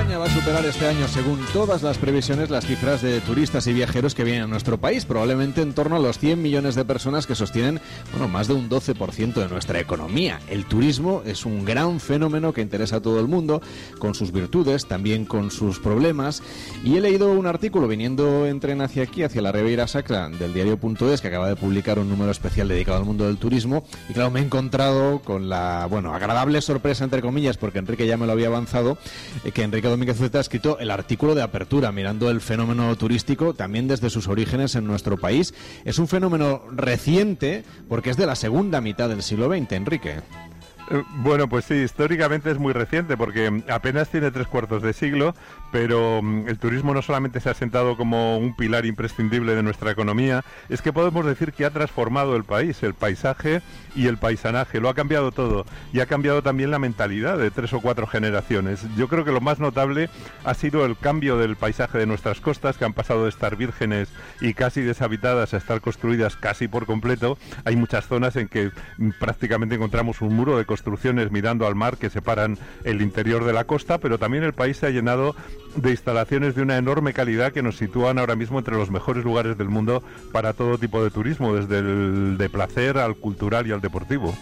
España va a superar este año, según todas las previsiones, las cifras de turistas y viajeros que vienen a nuestro país, probablemente en torno a los 100 millones de personas que sostienen, más de un 12% de nuestra economía. El turismo es un gran fenómeno que interesa a todo el mundo, con sus virtudes, también con sus problemas, y he leído un artículo viniendo en tren hacia aquí, hacia la Ribeira Sacra, del diario.es, que acaba de publicar un número especial dedicado al mundo del turismo, y claro, me he encontrado con la, agradable sorpresa, entre comillas, porque Enrique ya me lo había avanzado, que Enrique Domínguez Zeta ha escrito el artículo de apertura, mirando el fenómeno turístico también desde sus orígenes en nuestro país. Es un fenómeno reciente porque es de la segunda mitad del siglo XX, Enrique. Bueno, pues sí, históricamente es muy reciente porque apenas tiene 3/4 de siglo, pero el turismo no solamente se ha asentado como un pilar imprescindible de nuestra economía, es que podemos decir que ha transformado el país, el paisaje y el paisanaje, lo ha cambiado todo y ha cambiado también la mentalidad de 3 o 4 generaciones. Yo creo que lo más notable ha sido el cambio del paisaje de nuestras costas, que han pasado de estar vírgenes y casi deshabitadas a estar construidas casi por completo. Hay muchas zonas en que prácticamente encontramos un muro de construcciones mirando al mar que separan el interior de la costa, pero también el país se ha llenado de instalaciones de una enorme calidad que nos sitúan ahora mismo entre los mejores lugares del mundo para todo tipo de turismo, desde el de placer al cultural y al deportivo.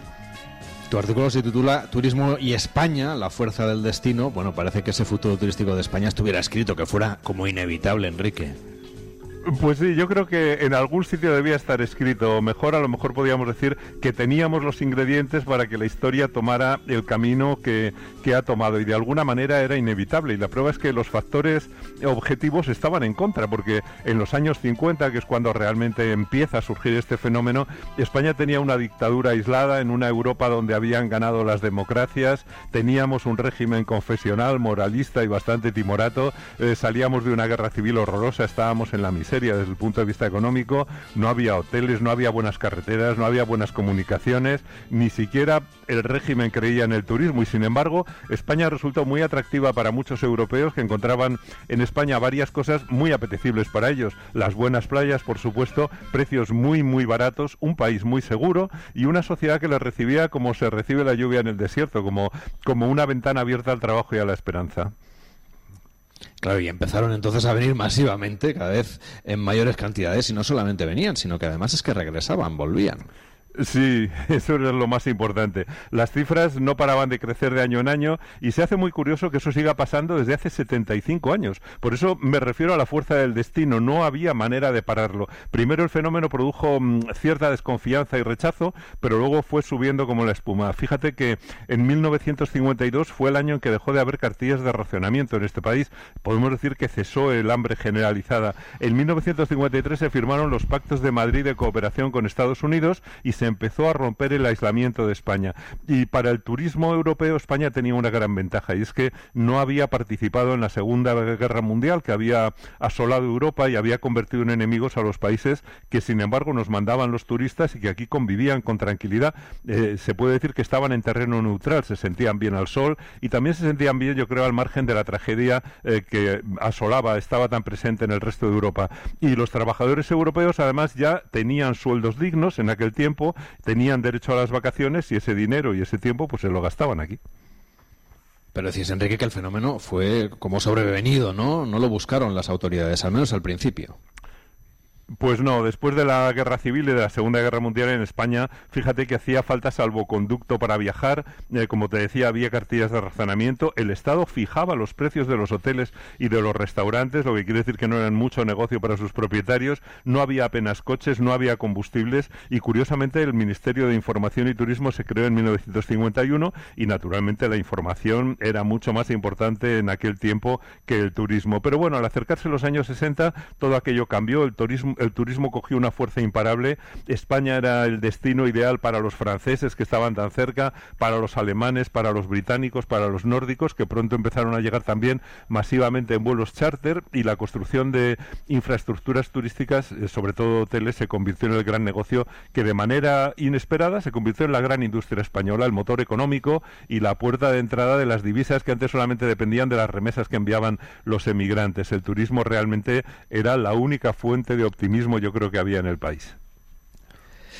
Tu artículo se titula Turismo y España, la fuerza del destino. Bueno, parece que ese futuro turístico de España estuviera escrito, que fuera como inevitable, Enrique. Pues sí, yo creo que en algún sitio debía estar escrito, mejor a lo mejor podríamos decir que teníamos los ingredientes para que la historia tomara el camino que ha tomado, y de alguna manera era inevitable, y la prueba es que los factores objetivos estaban en contra, porque en los años 50, que es cuando realmente empieza a surgir este fenómeno, España tenía una dictadura aislada en una Europa donde habían ganado las democracias, teníamos un régimen confesional, moralista y bastante timorato, salíamos de una guerra civil horrorosa, estábamos en la miseria desde el punto de vista económico, no había hoteles, no había buenas carreteras, no había buenas comunicaciones, ni siquiera el régimen creía en el turismo, y sin embargo España resultó muy atractiva para muchos europeos que encontraban en España varias cosas muy apetecibles para ellos: las buenas playas, por supuesto, precios muy muy baratos, un país muy seguro y una sociedad que les recibía como se recibe la lluvia en el desierto, como una ventana abierta al trabajo y a la esperanza. Claro, y empezaron entonces a venir masivamente, cada vez en mayores cantidades, y no solamente venían, sino que además es que regresaban, volvían. Sí, eso es lo más importante. Las cifras no paraban de crecer de año en año y se hace muy curioso que eso siga pasando desde hace 75 años. Por eso me refiero a la fuerza del destino. No había manera de pararlo. Primero el fenómeno produjo cierta desconfianza y rechazo, pero luego fue subiendo como la espuma. Fíjate que en 1952 fue el año en que dejó de haber cartillas de racionamiento en este país. Podemos decir que cesó el hambre generalizada. En 1953 se firmaron los Pactos de Madrid de cooperación con Estados Unidos y se empezó a romper el aislamiento de España. Y para el turismo europeo España tenía una gran ventaja, y es que no había participado en la Segunda Guerra Mundial, que había asolado Europa y había convertido en enemigos a los países que sin embargo nos mandaban los turistas y que aquí convivían con tranquilidad. Se puede decir que estaban en terreno neutral, se sentían bien al sol y también se sentían bien, yo creo, al margen de la tragedia que asolaba, estaba tan presente en el resto de Europa. Y los trabajadores europeos además ya tenían sueldos dignos en aquel tiempo, tenían derecho a las vacaciones y ese dinero y ese tiempo pues se lo gastaban aquí. Pero decís, Enrique, que el fenómeno fue como sobrevenido, ¿no? No lo buscaron las autoridades, al menos al principio. Pues no, después de la Guerra Civil y de la Segunda Guerra Mundial en España, fíjate que hacía falta salvoconducto para viajar, como te decía, había cartillas de racionamiento, el Estado fijaba los precios de los hoteles y de los restaurantes, lo que quiere decir que no eran mucho negocio para sus propietarios, no había apenas coches, no había combustibles y curiosamente el Ministerio de Información y Turismo se creó en 1951 y naturalmente la información era mucho más importante en aquel tiempo que el turismo. Pero bueno, al acercarse los años 60 todo aquello cambió, el turismo cogió una fuerza imparable. España era el destino ideal para los franceses que estaban tan cerca, para los alemanes, para los británicos, para los nórdicos, que pronto empezaron a llegar también masivamente en vuelos charter, y la construcción de infraestructuras turísticas, sobre todo hoteles, se convirtió en el gran negocio que de manera inesperada se convirtió en la gran industria española, el motor económico y la puerta de entrada de las divisas que antes solamente dependían de las remesas que enviaban los emigrantes. El turismo realmente era la única fuente de optimismo, yo creo, que había en el país.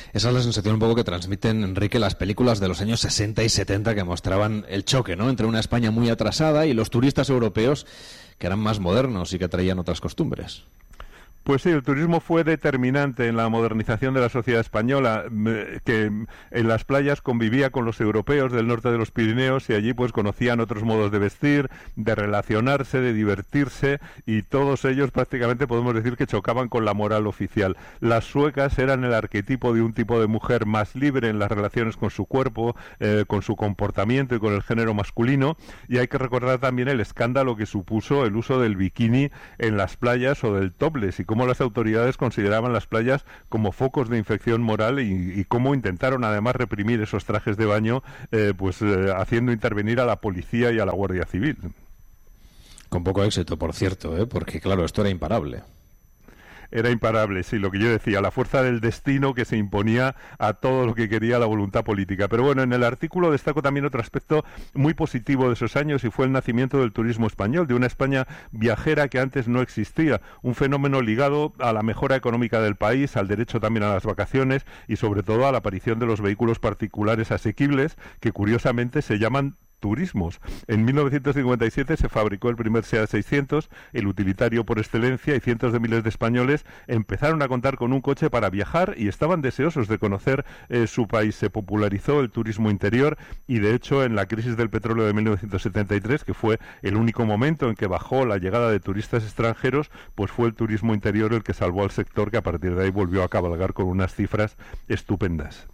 Esa es la sensación un poco que transmiten, Enrique, las películas de los años 60 y 70 que mostraban el choque, ¿no?, entre una España muy atrasada y los turistas europeos que eran más modernos y que traían otras costumbres. Pues sí, el turismo fue determinante en la modernización de la sociedad española, que en las playas convivía con los europeos del norte de los Pirineos y allí pues conocían otros modos de vestir, de relacionarse, de divertirse, y todos ellos prácticamente podemos decir que chocaban con la moral oficial. Las suecas eran el arquetipo de un tipo de mujer más libre en las relaciones con su cuerpo, con su comportamiento y con el género masculino, y hay que recordar también el escándalo que supuso el uso del bikini en las playas o del topless, y cómo las autoridades consideraban las playas como focos de infección moral y cómo intentaron además reprimir esos trajes de baño, haciendo intervenir a la policía y a la Guardia Civil. Con poco éxito, por cierto, porque claro, esto era imparable. Era imparable, sí, lo que yo decía, la fuerza del destino que se imponía a todo lo que quería la voluntad política. Pero bueno, en el artículo destaco también otro aspecto muy positivo de esos años, y fue el nacimiento del turismo español, de una España viajera que antes no existía, un fenómeno ligado a la mejora económica del país, al derecho también a las vacaciones y sobre todo a la aparición de los vehículos particulares asequibles, que curiosamente se llaman turismos. En 1957 se fabricó el primer SEAT 600, el utilitario por excelencia, y cientos de miles de españoles empezaron a contar con un coche para viajar y estaban deseosos de conocer su país. Se popularizó el turismo interior y, de hecho, en la crisis del petróleo de 1973, que fue el único momento en que bajó la llegada de turistas extranjeros, pues fue el turismo interior el que salvó al sector, que a partir de ahí volvió a cabalgar con unas cifras estupendas.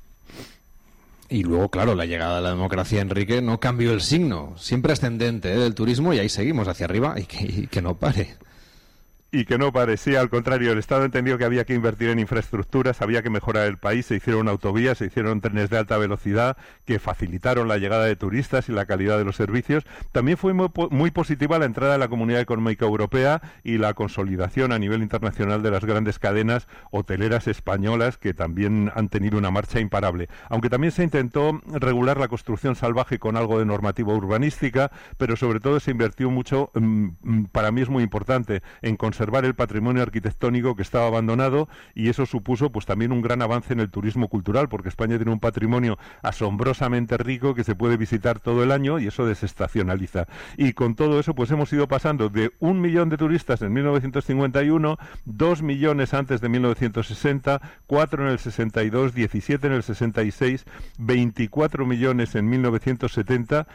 Y luego, claro, la llegada de la democracia, Enrique, no cambió el signo, siempre ascendente del turismo, y ahí seguimos hacia arriba y que no pare. Y que no parecía, al contrario, el Estado entendió que había que invertir en infraestructuras, había que mejorar el país, se hicieron autovías, se hicieron trenes de alta velocidad que facilitaron la llegada de turistas y la calidad de los servicios. También fue muy positiva la entrada de la Comunidad Económica Europea y la consolidación a nivel internacional de las grandes cadenas hoteleras españolas, que también han tenido una marcha imparable. Aunque también se intentó regular la construcción salvaje con algo de normativa urbanística, pero sobre todo se invirtió mucho, para mí es muy importante, en conservar el patrimonio arquitectónico que estaba abandonado, y eso supuso pues también un gran avance en el turismo cultural, porque España tiene un patrimonio asombrosamente rico que se puede visitar todo el año y eso desestacionaliza. Y con todo eso pues hemos ido pasando de 1 millón de turistas en 1951, 2 millones antes de 1960, 4 en el 62, 17 en el 66, 24 millones en 1970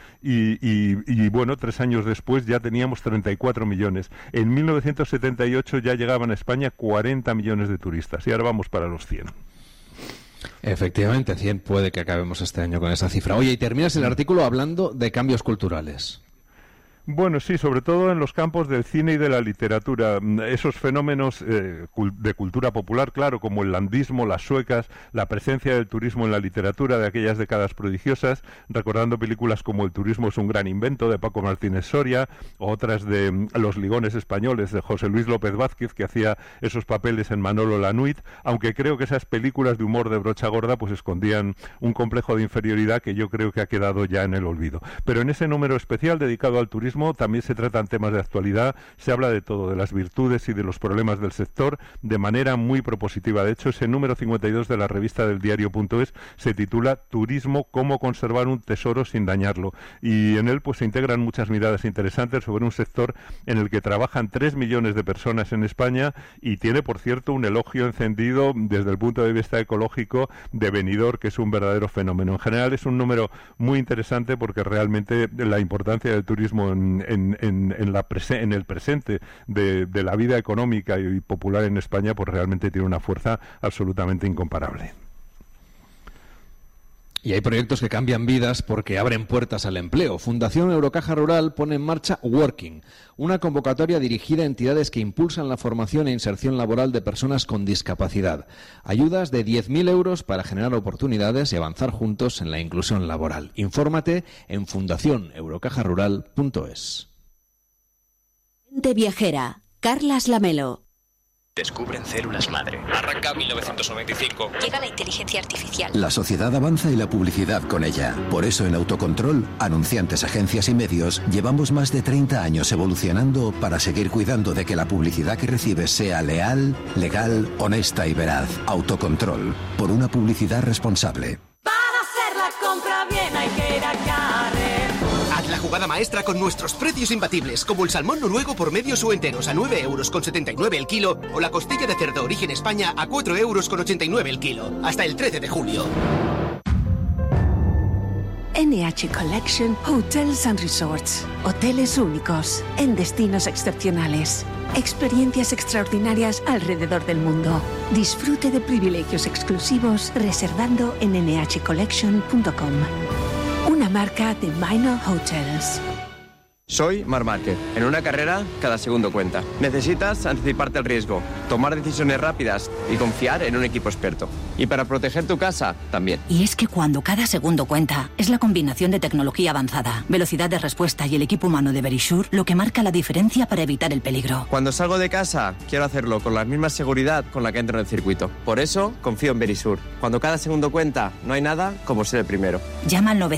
y bueno, 3 años después ya teníamos 34 millones. En 1978 ya llegaban a España 40 millones de turistas y ahora vamos para los 100. Efectivamente, 100 puede que acabemos este año con esa cifra. Oye, y terminas el artículo hablando de cambios culturales. Bueno, sí, sobre todo en los campos del cine y de la literatura. Esos fenómenos de cultura popular, claro, como el landismo, las suecas, la presencia del turismo en la literatura de aquellas décadas prodigiosas, recordando películas como El turismo es un gran invento, de Paco Martínez Soria, o otras de Los ligones españoles, de José Luis López Vázquez, que hacía esos papeles en Manolo Lanuit, aunque creo que esas películas de humor de brocha gorda pues escondían un complejo de inferioridad que yo creo que ha quedado ya en el olvido. Pero en ese número especial dedicado al turismo también se tratan temas de actualidad, se habla de todo, de las virtudes y de los problemas del sector, de manera muy propositiva. De hecho, ese número 52 de la revista del diario.es se titula Turismo, cómo conservar un tesoro sin dañarlo, y en él pues se integran muchas miradas interesantes sobre un sector en el que trabajan 3 millones de personas en España y tiene, por cierto, un elogio encendido desde el punto de vista ecológico de Benidorm, que es un verdadero fenómeno. En general es un número muy interesante porque realmente la importancia del turismo en el presente de la vida económica y popular en España pues realmente tiene una fuerza absolutamente incomparable. Y hay proyectos que cambian vidas porque abren puertas al empleo. Fundación Eurocaja Rural pone en marcha Working, una convocatoria dirigida a entidades que impulsan la formación e inserción laboral de personas con discapacidad. Ayudas de 10.000 euros para generar oportunidades y avanzar juntos en la inclusión laboral. Infórmate en fundacioneurocajarural.es. Viajera, Carlas Lamelo. Descubren células madre. Arranca 1995. Llega la inteligencia artificial. La sociedad avanza y la publicidad con ella. Por eso en Autocontrol, anunciantes, agencias y medios, llevamos más de 30 años evolucionando para seguir cuidando de que la publicidad que recibes sea leal, legal, honesta y veraz. Autocontrol, por una publicidad responsable. Para hacer la compra bien hay que ir a Carrefour. Haz la jugada maestra con nuestros precios imbatibles, como el salmón noruego por medios o enteros a 9,79 € el kilo, o la costilla de cerdo origen España a 4,89 € el kilo, hasta el 13 de julio. NH Collection Hotels and Resorts. Hoteles únicos, en destinos excepcionales. Experiencias extraordinarias alrededor del mundo. Disfrute de privilegios exclusivos reservando en nhcollection.com. Una marca de Minor Hotels. Soy Marc Márquez. En una carrera, cada segundo cuenta. Necesitas anticiparte al riesgo, tomar decisiones rápidas y confiar en un equipo experto. Y para proteger tu casa, también. Y es que cuando cada segundo cuenta, es la combinación de tecnología avanzada, velocidad de respuesta y el equipo humano de Verisure lo que marca la diferencia para evitar el peligro. Cuando salgo de casa, quiero hacerlo con la misma seguridad con la que entro en el circuito. Por eso, confío en Verisure. Cuando cada segundo cuenta, no hay nada como ser el primero. Llama al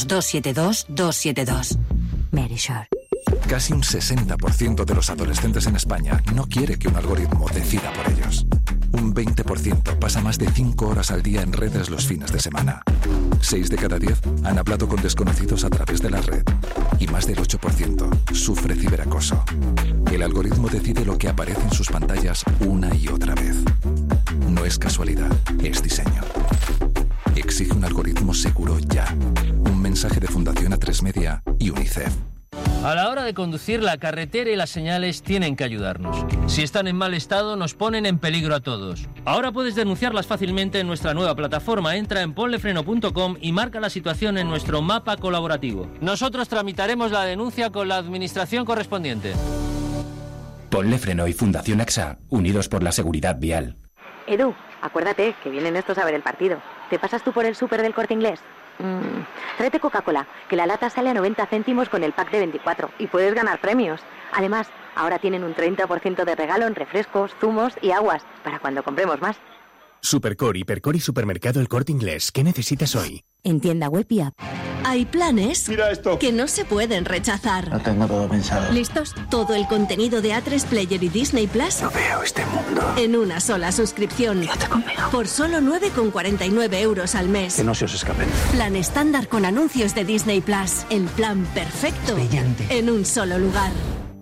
900-272-272. Verisure. Casi un 60% de los adolescentes en España no quiere que un algoritmo decida por ellos. Un 20% pasa más de 5 horas al día en redes los fines de semana. 6 de cada 10 han hablado con desconocidos a través de la red. Y más del 8% sufre ciberacoso. El algoritmo decide lo que aparece en sus pantallas una y otra vez. No es casualidad, es diseño. Exige un algoritmo seguro ya. Un mensaje de Fundación A3 Media y UNICEF. A la hora de conducir, la carretera y las señales tienen que ayudarnos. Si están en mal estado, nos ponen en peligro a todos. Ahora puedes denunciarlas fácilmente en nuestra nueva plataforma. Entra en ponlefreno.com y marca la situación en nuestro mapa colaborativo. Nosotros tramitaremos la denuncia con la administración correspondiente. Ponle Freno y Fundación AXA, unidos por la seguridad vial. Edu, acuérdate que vienen estos a ver el partido. ¿Te pasas tú por el súper del Corte Inglés? Tráete Coca-Cola, que la lata sale a 90 céntimos con el pack de 24 y puedes ganar premios. Además, ahora tienen un 30% de regalo en refrescos, zumos y aguas, para cuando compremos más. Supercor, Hipercor y Supermercado El Corte Inglés. ¿Qué necesitas hoy? En tienda web y app. Hay planes que no se pueden rechazar. Lo tengo todo pensado. ¿Listos? Todo el contenido de A3 Player y Disney Plus. No veo este mundo. En una sola suscripción. Quédate conmigo. Por solo 9,49 € al mes. Que no se os escapen. Plan estándar con anuncios de Disney Plus. El plan perfecto. Brillante. En un solo lugar.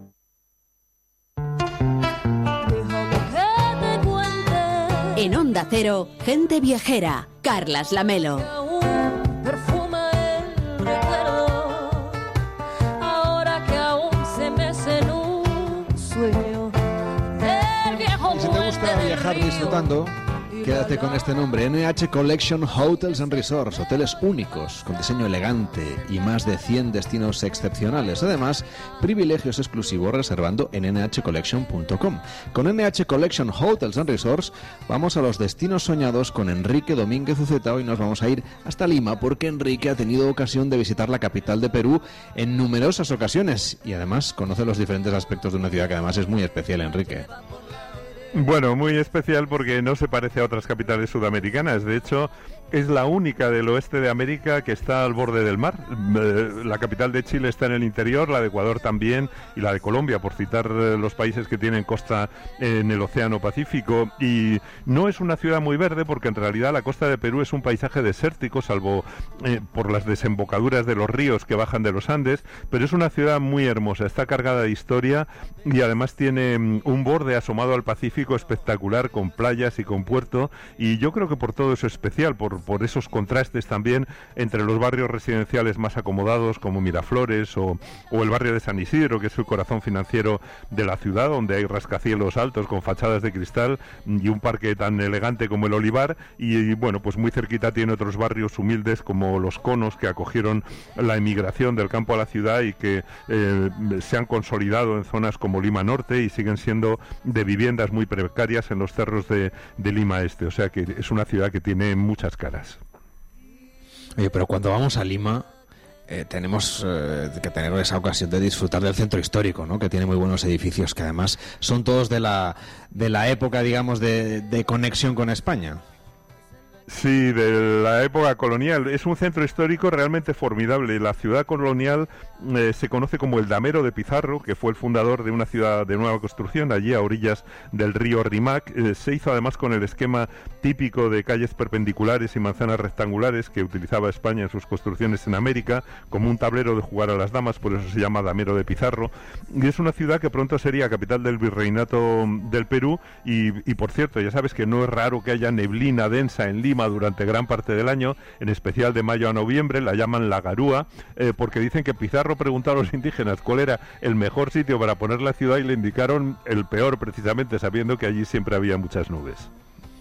En Onda Cero, Gente Viajera, Carlas Lamelo. Perfuma el recuerdo, ahora que aún se mece en un sueño del viejo Y si te gusta viajar disfrutando, quédate con este nombre: NH Collection Hotels and Resorts. Hoteles únicos, con diseño elegante y más de 100 destinos excepcionales. Además, privilegios exclusivos reservando en nhcollection.com. Con NH Collection Hotels and Resorts vamos a los destinos soñados con Enrique Domínguez Uceta. Hoy nos vamos a ir hasta Lima porque Enrique ha tenido ocasión de visitar la capital de Perú en numerosas ocasiones y además conoce los diferentes aspectos de una ciudad que además es muy especial, Enrique. Bueno, muy especial porque no se parece a otras capitales sudamericanas. De hecho, es la única del oeste de América que está al borde del mar. La capital de Chile está en el interior, la de Ecuador también, y la de Colombia, por citar los países que tienen costa en el Océano Pacífico. Y no es una ciudad muy verde porque en realidad la costa de Perú es un paisaje desértico, salvo por las desembocaduras de los ríos que bajan de los Andes, pero es una ciudad muy hermosa, está cargada de historia y además tiene un borde asomado al Pacífico espectacular, con playas y con puerto, y yo creo que por todo eso especial, por esos contrastes también entre los barrios residenciales más acomodados como Miraflores o el barrio de San Isidro, que es el corazón financiero de la ciudad, donde hay rascacielos altos con fachadas de cristal y un parque tan elegante como el Olivar, y bueno, pues muy cerquita tiene otros barrios humildes como Los Conos, que acogieron la emigración del campo a la ciudad y que se han consolidado en zonas como Lima Norte y siguen siendo de viviendas muy precarias en los cerros de Lima Este. O sea que es una ciudad que tiene muchas caras. Oye, pero cuando vamos a Lima, tenemos que tener esa ocasión de disfrutar del centro histórico, ¿no? Que tiene muy buenos edificios, que además son todos de la época, digamos, de conexión con España. Sí, de la época colonial. Es un centro histórico realmente formidable. La ciudad colonial se conoce como el Damero de Pizarro, que fue el fundador de una ciudad de nueva construcción allí a orillas del río Rímac. Se hizo además con el esquema típico de calles perpendiculares y manzanas rectangulares que utilizaba España en sus construcciones en América, como un tablero de jugar a las damas, por eso se llama Damero de Pizarro. Y es una ciudad que pronto sería capital del Virreinato del Perú y por cierto, ya sabes que no es raro que haya neblina densa en Lima durante gran parte del año, en especial de mayo a noviembre. La llaman la Garúa, porque dicen que Pizarro preguntó a los indígenas cuál era el mejor sitio para poner la ciudad y le indicaron el peor, precisamente sabiendo que allí siempre había muchas nubes.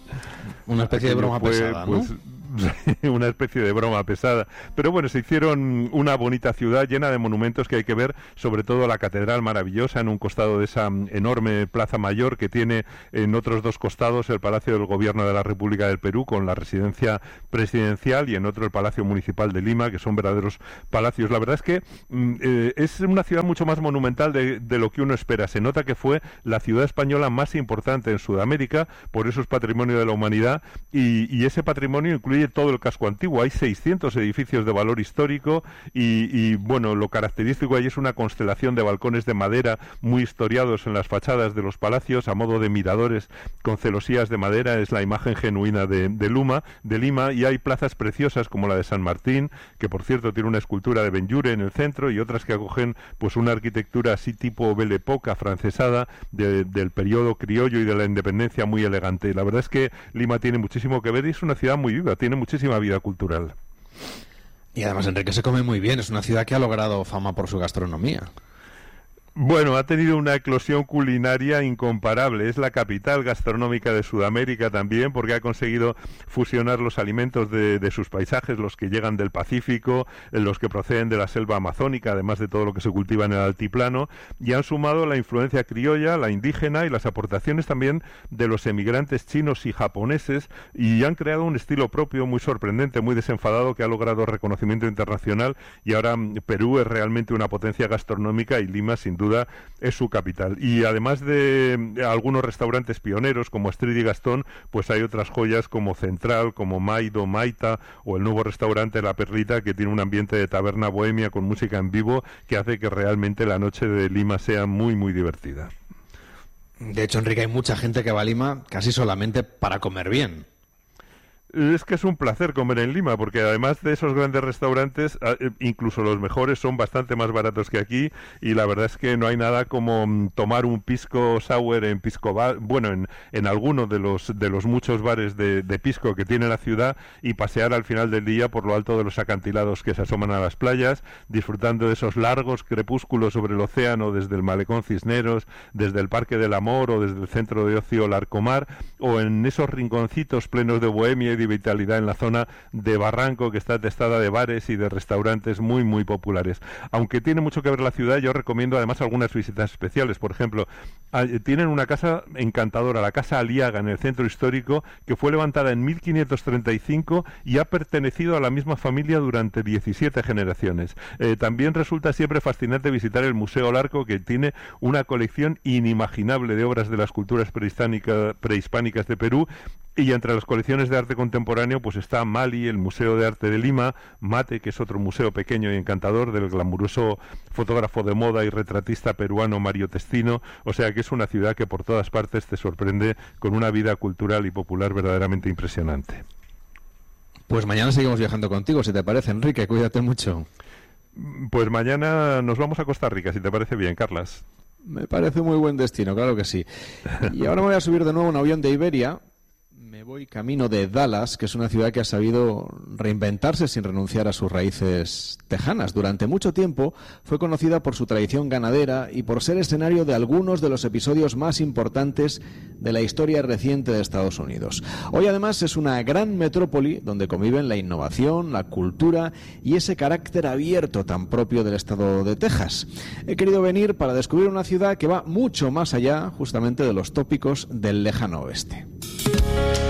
Una especie de broma pesada, ¿no? Una especie de broma pesada. Pero bueno, se hicieron una bonita ciudad llena de monumentos que hay que ver, sobre todo la catedral maravillosa en un costado de esa enorme plaza mayor, que tiene en otros dos costados el Palacio del Gobierno de la República del Perú con la residencia presidencial, y en otro el Palacio Municipal de Lima, que son verdaderos palacios. La verdad es que es una ciudad mucho más monumental de lo que uno espera. Se nota que fue la ciudad española más importante en Sudamérica, por eso es patrimonio de la humanidad, y ese patrimonio incluye todo el casco antiguo. Hay 600 edificios de valor histórico y bueno, lo característico ahí es una constelación de balcones de madera muy historiados en las fachadas de los palacios a modo de miradores con celosías de madera. Es la imagen genuina de Lima, y hay plazas preciosas como la de San Martín, que por cierto tiene una escultura de Benlliure en el centro, y otras que acogen pues una arquitectura así tipo Belle Époque afrancesada del periodo criollo y de la independencia, muy elegante. La verdad es que Lima tiene muchísimo que ver y es una ciudad muy viva, tiene muchísima vida cultural. Y además, Enrique, se come muy bien. Es una ciudad que ha logrado fama por su gastronomía. Bueno, ha tenido una eclosión culinaria incomparable. Es la capital gastronómica de Sudamérica también, porque ha conseguido fusionar los alimentos de sus paisajes, los que llegan del Pacífico, los que proceden de la selva amazónica, además de todo lo que se cultiva en el altiplano, y han sumado la influencia criolla, la indígena y las aportaciones también de los emigrantes chinos y japoneses, y han creado un estilo propio muy sorprendente, muy desenfadado, que ha logrado reconocimiento internacional, y ahora Perú es realmente una potencia gastronómica y Lima, sin duda, es su capital. Y además de algunos restaurantes pioneros como Astrid y Gastón, pues hay otras joyas como Central, como Maido, Maita, o el nuevo restaurante La Perlita, que tiene un ambiente de taberna bohemia con música en vivo que hace que realmente la noche de Lima sea muy, muy divertida. De hecho, Enrique, hay mucha gente que va a Lima casi solamente para comer bien. Es que es un placer comer en Lima, porque además de esos grandes restaurantes, incluso los mejores son bastante más baratos que aquí, y la verdad es que no hay nada como tomar un pisco sour en pisco bar, bueno, en alguno de los muchos bares de pisco que tiene la ciudad, y pasear al final del día por lo alto de los acantilados que se asoman a las playas, disfrutando de esos largos crepúsculos sobre el océano desde el Malecón Cisneros, desde el Parque del Amor o desde el centro de ocio Larcomar, o en esos rinconcitos plenos de bohemia y vitalidad en la zona de Barranco, que está atestada de bares y de restaurantes muy, muy populares. Aunque tiene mucho que ver la ciudad, yo recomiendo además algunas visitas especiales. Por ejemplo, tienen una casa encantadora, la Casa Aliaga, en el centro histórico, que fue levantada en 1535 y ha pertenecido a la misma familia durante 17 generaciones. También resulta siempre fascinante visitar el Museo Larco, que tiene una colección inimaginable de obras de las culturas prehispánicas de Perú, y entre las colecciones de arte contemporáneo pues está Mali, el Museo de Arte de Lima, Mate, que es otro museo pequeño y encantador del glamuroso fotógrafo de moda y retratista peruano Mario Testino. O sea que es una ciudad que por todas partes te sorprende con una vida cultural y popular verdaderamente impresionante. Pues mañana seguimos viajando contigo, si te parece, Enrique. Cuídate mucho. Pues mañana nos vamos a Costa Rica, si te parece bien, Carlas. Me parece muy buen destino, claro que sí. Y ahora me voy a subir de nuevo a un avión de Iberia. Me voy camino de Dallas, que es una ciudad que ha sabido reinventarse sin renunciar a sus raíces tejanas. Durante mucho tiempo fue conocida por su tradición ganadera y por ser escenario de algunos de los episodios más importantes de la historia reciente de Estados Unidos. Hoy además es una gran metrópoli donde conviven la innovación, la cultura y ese carácter abierto tan propio del estado de Texas. He querido venir para descubrir una ciudad que va mucho más allá justamente de los tópicos del lejano oeste.